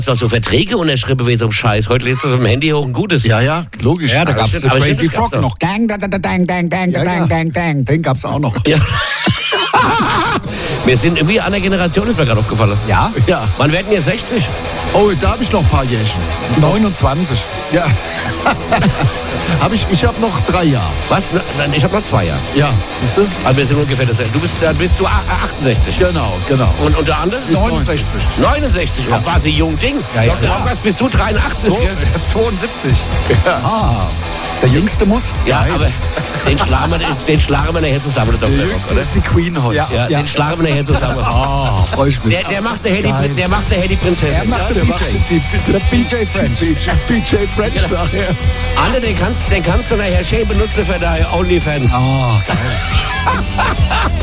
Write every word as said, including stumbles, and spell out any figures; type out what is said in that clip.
hast doch so Verträge unterschrieben wie so ein Scheiß. Heute lädst du so im Handy hoch ein gutes. Ja, ja, logisch. Ja, da gab's stimmt, den aber Crazy stimmt, das gab's Frog noch. Dang, dang, dang, dang, dang, dang, Ja, ja. dang, dang, dang. Den gab's auch noch. Ja. Wir sind irgendwie an der Generation, ist mir gerade aufgefallen. Ja? Ja. Wann werden wir sechzig? Oh, da habe ich noch ein paar Jährchen. neunundzwanzig. Ja. hab ich ich habe noch drei Jahre. Was? Na, dann- Ich habe noch zwei Jahre. Ja, siehst du? Also wir sind ungefähr das. Du bist, dann bist du a- achtundsechzig. Genau, genau. Und, und der andere? neunundsechzig. neunundsechzig. Ach, was ein jung Ding. Ja, ja, Doktor klar. Rockers, bist du dreiundachtzig? gell? zweiundsiebzig. Ah, der Jüngste muss? Ja, aber den schlagen wir, den, den schlagen wir nachher zusammen, der Doktor Rock, oder? ist die Queen heute. Ja. Ja, den schlagen wir nachher zusammen. Ah, freu ich mich. Der, der macht der Hedy, der macht der Hedy Prinzessin. Er macht Ja, den der B macht J. die, Der B J French. B J French Genau. nachher. Alle, den kannst, den kannst du nachher schön benutzen für deine OnlyFans. Ah, geil.